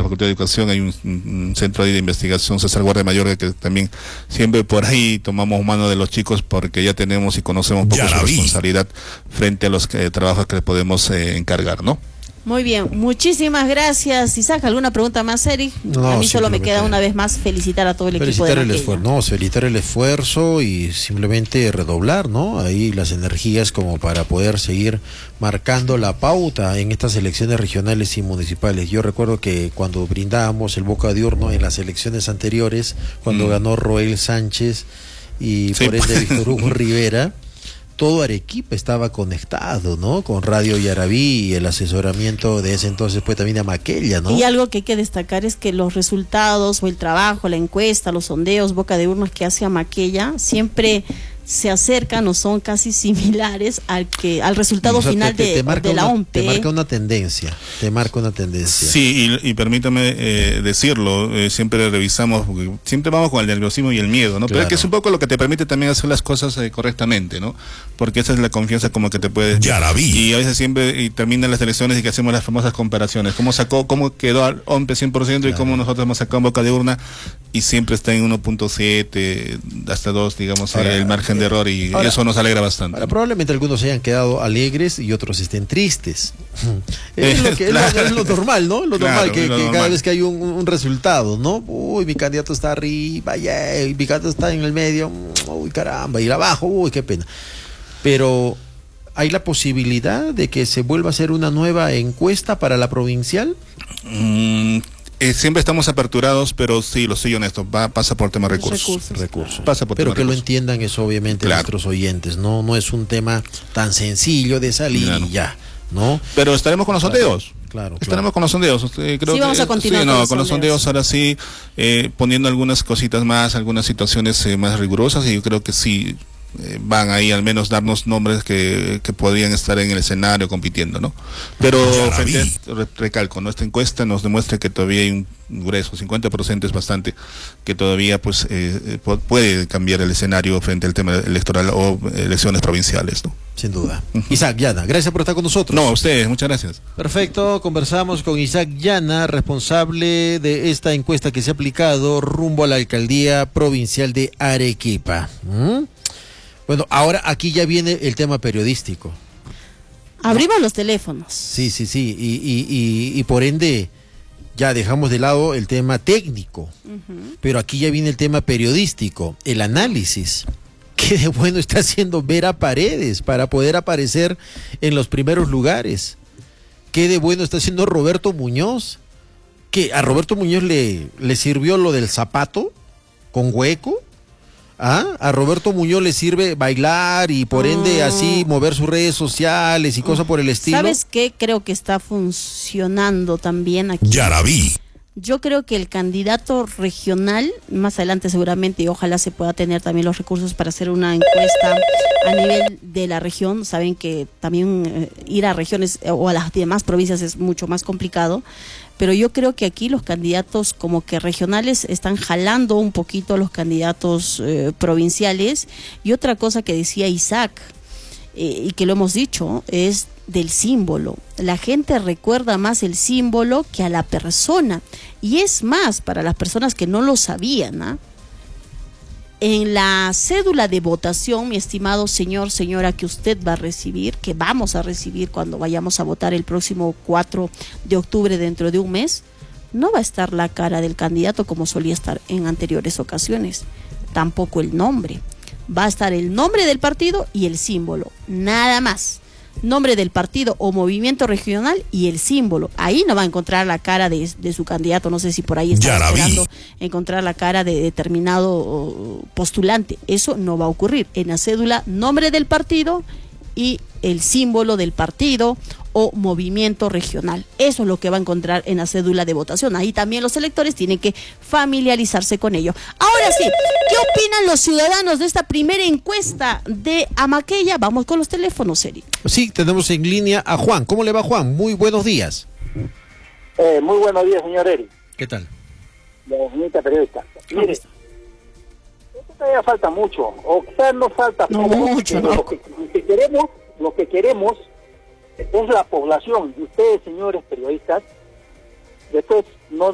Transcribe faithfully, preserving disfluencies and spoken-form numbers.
Facultad de Educación hay un, un centro de investigación, César Guardia Mayor, que también siempre por ahí tomamos mano de los chicos porque ya tenemos y conocemos un poco su responsabilidad frente a los eh, trabajos que les podemos eh, encargar, ¿no? Muy bien, muchísimas gracias, Isaac. ¿Alguna pregunta más, Eric? No, a mí solo me queda una vez más felicitar a todo el equipo de felicitar el Maquella. esfuerzo, no, felicitar el esfuerzo y simplemente redoblar, ¿no? Ahí las energías como para poder seguir marcando la pauta en estas elecciones regionales y municipales. Yo recuerdo que cuando brindábamos el Boca de Urno en las elecciones anteriores, cuando mm. ganó Roel Sánchez y sí. por ende Víctor Hugo Rivera, todo Arequipa estaba conectado, ¿no? Con Radio Yarabí y el asesoramiento de ese entonces pues también a Maquella, ¿no? Y algo que hay que destacar es que los resultados o el trabajo, la encuesta, los sondeos, Boca de Urnas que hace a Maquella siempre se acercan o son casi similares al que al resultado o sea, final te, te, te de, de la una, O M P. Te marca una tendencia, te marca una tendencia. Sí, y, y permítame eh, decirlo, eh, siempre revisamos, porque siempre vamos con el nerviosismo y el miedo, ¿no? Claro. Pero es que es un poco lo que te permite también hacer las cosas eh, correctamente, ¿no? Porque esa es la confianza como que te puedes... Ya la vi. Y a veces siempre y terminan las elecciones y que hacemos las famosas comparaciones. ¿Cómo sacó, cómo quedó al O M P cien por ciento claro. y cómo nosotros hemos sacado en Boca de Urna? Y siempre está en uno punto siete, hasta dos, digamos, ahora, el margen de error y ahora, eso nos alegra bastante. Ahora, probablemente algunos hayan quedado alegres y otros estén tristes. Es lo, que, claro. es, lo, es lo normal, ¿no? Lo claro, normal que, lo que normal. Cada vez que hay un, un resultado, ¿no? Uy, mi candidato está arriba, yeah, mi candidato está en el medio, uy, caramba, y abajo, uy, qué pena. Pero ¿hay la posibilidad de que se vuelva a hacer una nueva encuesta para la provincial? Mm. Eh, siempre estamos aperturados, pero sí, lo soy honesto, va, pasa por tema de recursos. Recursos. recursos. Pasa por pero que recursos. Lo entiendan eso obviamente claro. nuestros oyentes, no no es un tema tan sencillo de salir claro. y ya, ¿no? Pero estaremos con los sondeos. Claro, Estaremos claro. con los sondeos. Eh, creo sí, vamos que, a continuar sí, con, no, los con los sondeos. sondeos ahora sí, eh, poniendo algunas cositas más, algunas situaciones eh, más rigurosas, y yo creo que sí eh, van ahí al menos darnos nombres que, que podrían estar en el escenario compitiendo, ¿no? Pero frente a, recalco, ¿no? Esta encuesta nos demuestra que todavía hay un grueso, cincuenta por ciento es bastante, que todavía pues eh, puede cambiar el escenario frente al tema electoral o elecciones provinciales, ¿no? Sin duda. Uh-huh. Isaac Llana, gracias por estar con nosotros. No, a ustedes, muchas gracias. Perfecto, conversamos con Isaac Llana, responsable de esta encuesta que se ha aplicado rumbo a la alcaldía provincial de Arequipa. ¿Mm? Bueno, ahora aquí ya viene el tema periodístico. Abrimos los teléfonos. Sí, sí, sí, y, y, y, y por ende ya dejamos de lado el tema técnico, uh-huh. pero aquí ya viene el tema periodístico, el análisis. ¿Qué de bueno está haciendo Vera Paredes para poder aparecer en los primeros lugares? ¿Qué de bueno está haciendo Roberto Muñoz? ¿Que a Roberto Muñoz le, le sirvió lo del zapato con hueco? ¿Ah? A Roberto Muñoz le sirve bailar y por ende oh. así mover sus redes sociales y cosas por el estilo. ¿Sabes qué? Creo que está funcionando también aquí. Ya la vi. Yo creo que el candidato regional, más adelante seguramente, y ojalá se pueda tener también los recursos para hacer una encuesta a nivel de la región. Saben que también eh, ir a regiones eh, o a las demás provincias es mucho más complicado, pero yo creo que aquí los candidatos como que regionales están jalando un poquito a los candidatos eh, provinciales. Y otra cosa que decía Isaac, eh, y que lo hemos dicho, es del símbolo. La gente recuerda más el símbolo que a la persona. Y es más, para las personas que no lo sabían, ¿eh? En la cédula de votación, mi estimado señor, señora, que usted va a recibir, que vamos a recibir cuando vayamos a votar el próximo cuatro de octubre, dentro de un mes, no va a estar la cara del candidato como solía estar en anteriores ocasiones, tampoco el nombre. Va a estar el nombre del partido y el símbolo, nada más. Nombre del partido o movimiento regional y el símbolo. Ahí no va a encontrar la cara de, de su candidato. No sé si por ahí está esperando encontrar la cara de determinado postulante. Eso no va a ocurrir. En la cédula, nombre del partido y el símbolo del partido o movimiento regional. Eso es lo que va a encontrar en la cédula de votación. Ahí también los electores tienen que familiarizarse con ello. Ahora sí, ¿qué opinan los ciudadanos de esta primera encuesta de Amaquella? Vamos con los teléfonos, Eri. Sí, tenemos en línea a Juan. ¿Cómo le va, Juan? Muy buenos días. Eh, muy buenos días, señor Eri. ¿Qué tal? La señorita periodista. Mire, esto todavía falta mucho, o quizás no falta no, mucho, no. Lo que, lo que queremos, lo que queremos es la población, y ustedes, señores periodistas, después no